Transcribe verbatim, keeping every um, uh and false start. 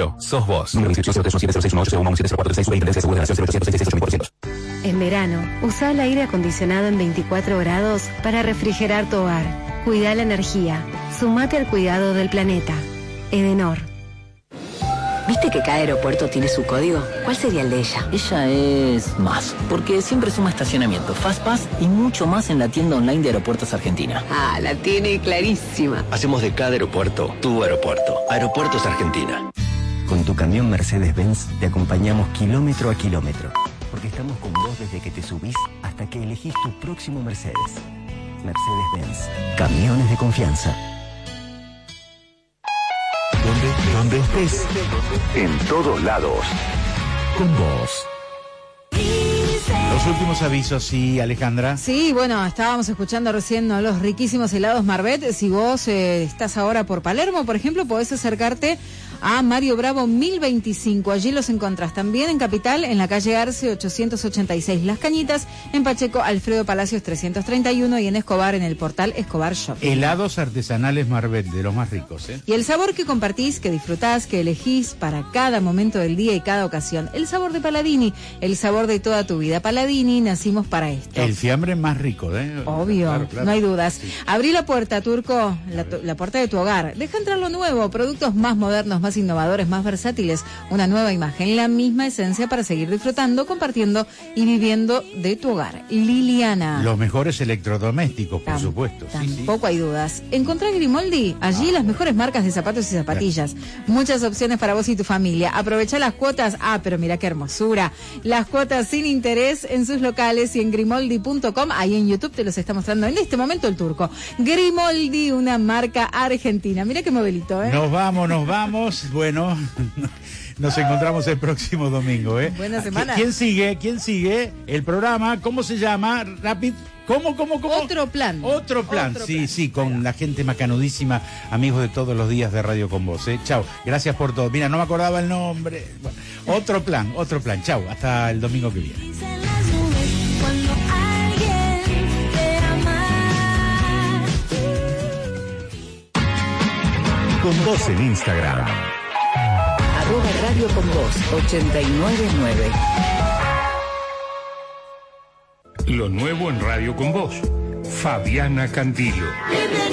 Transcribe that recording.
cambio sos vos. Número dieciocho cero tres uno siete cero seis uno ocho cero uno siete cero cuatro tres seis, Superintendencia de Seguros de la Nación, cero ochocientos sesenta y seis ocho mil cuatrocientos. En verano, usa el aire acondicionado en veinticuatro grados para refrigerar tu hogar. Cuida la energía. Sumate al cuidado del planeta. Edenor. ¿Viste que cada aeropuerto tiene su código? ¿Cuál sería el de ella? Ella es más, porque siempre suma estacionamiento, Fastpass y mucho más en la tienda online de Aeropuertos Argentina. Ah, la tiene clarísima. Hacemos de cada aeropuerto tu aeropuerto. Aeropuertos Argentina. Con tu camión Mercedes-Benz te acompañamos kilómetro a kilómetro, porque estamos con vos desde que te subís hasta que elegís tu próximo Mercedes. Mercedes-Benz. Camiones de confianza. Donde, donde estés, en todos lados, con vos. Los últimos avisos, sí, Alejandra. Sí, bueno, estábamos escuchando recién, ¿no?, los riquísimos helados Marvet. Si vos eh, estás ahora por Palermo, por ejemplo, podés acercarte a Mario Bravo mil veinticinco. Allí los encontrás también en Capital, en la calle Arce ochocientos ochenta y seis Las Cañitas, en Pacheco Alfredo Palacios trescientos treinta y uno y en Escobar, en el portal Escobar Shop. Helados artesanales Marvet, de los más ricos, ¿eh? Y el sabor que compartís, que disfrutás, que elegís para cada momento del día y cada ocasión. El sabor de Paladini, el sabor de toda tu vida. Paladini, nacimos para esto. El fiambre más rico, ¿eh? Obvio, claro, claro. No hay dudas. Sí. Abrí la puerta, Turco, la, la puerta de tu hogar. Deja entrar lo nuevo, productos más modernos, más innovadores, más versátiles, una nueva imagen, la misma esencia para seguir disfrutando, compartiendo y viviendo de tu hogar. Liliana. Los mejores electrodomésticos, por Tam, supuesto. Tampoco sí, sí. hay dudas. Encontrá Grimoldi, allí ah, las mejores marcas de zapatos y zapatillas. Claro. Muchas opciones para vos y tu familia. Aprovecha las cuotas. Ah, pero mira qué hermosura. Las cuotas sin interés en sus locales y en grimoldi punto com. Ahí en YouTube te los está mostrando en este momento el Turco. Grimoldi, una marca argentina. Mira qué modelito, ¿eh? Nos vamos, nos vamos. Bueno, nos encontramos el próximo domingo, ¿eh? Buena semana. ¿Quién sigue? ¿Quién sigue? El programa, ¿cómo se llama? Rápido. ¿Cómo, cómo, cómo? Otro plan. Otro plan, Otro sí, plan. sí, con la gente macanudísima, amigos de todos los días de Radio con Vos, ¿eh? Chau, gracias por todo. Mira, no me acordaba el nombre. Bueno, otro plan, otro plan. Chau, hasta el domingo que viene. Con Vos en Instagram. Arroba Radio con Vos ochenta y nueve nueve. Lo nuevo en Radio con Vos. Fabiana Cantilo.